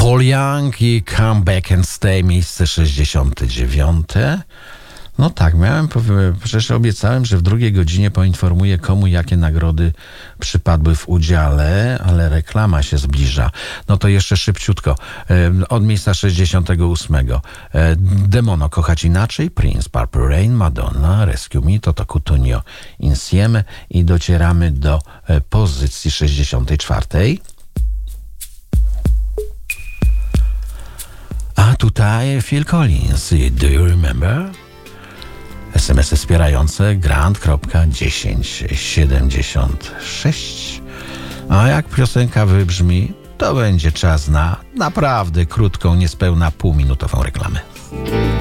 Paul Young i Come Back and Stay, miejsce 69. No tak, przecież obiecałem, że w drugiej godzinie poinformuję, komu jakie nagrody przypadły w udziale, ale reklama się zbliża. No to jeszcze szybciutko. Od miejsca 68. Demono, Kochać Inaczej, Prince, Purple Rain, Madonna, Rescue Me, Toto Cutugno, Insieme i docieramy do pozycji 64. A tutaj Phil Collins, Do You Remember? SMS-y wspierające grant.1076. A jak piosenka wybrzmi, to będzie czas na naprawdę krótką, niespełna półminutową reklamę.